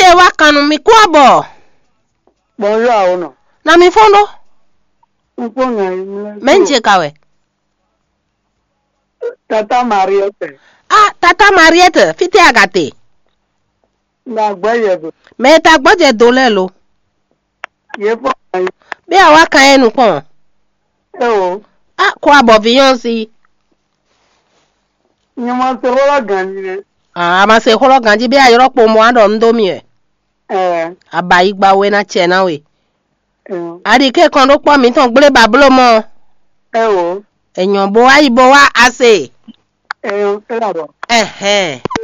be wa kanu mi kwabo. Bonjour aono. Na mi fondo. Uponga Menje kawe. Tata Mariette. Ah, Tata Mariette, fiti agate. Na gbaye. Me ta gboje dole lo. Ye po. Be awa kan enu pon. O. Ah, kwa bo Beyoncé. Ni mo se rola ganji. Ah, ma se holo ganji be ayoro po mo ando ndomi e. Aba igba we na che na we. Adi ke kan do po mi tan gbere bablo mo. O. Eyan bo ayi bo wa ase. O, claro.